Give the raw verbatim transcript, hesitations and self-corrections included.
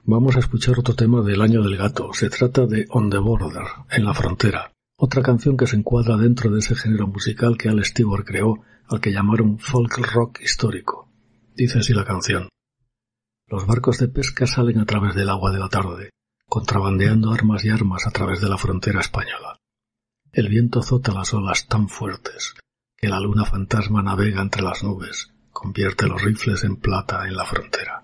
vamos a escuchar otro tema del Año del Gato. Se trata de On the Border, en la frontera. Otra canción que se encuadra dentro de ese género musical que Al Stewart creó, al que llamaron folk rock histórico. Dice así la canción. Los barcos de pesca salen a través del agua de la tarde, contrabandeando armas y armas a través de la frontera española. El viento azota las olas tan fuertes que la luna fantasma navega entre las nubes, convierte los rifles en plata en la frontera.